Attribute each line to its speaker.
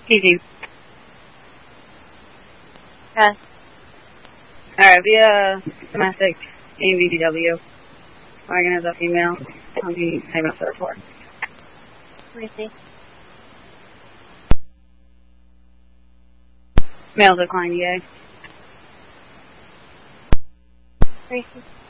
Speaker 1: PG.
Speaker 2: Pass.
Speaker 1: Alright, via domestic AVDW. Wagon as a female. I'll be payment for the report.
Speaker 2: Receive.
Speaker 1: Male decline EA.
Speaker 2: Receive.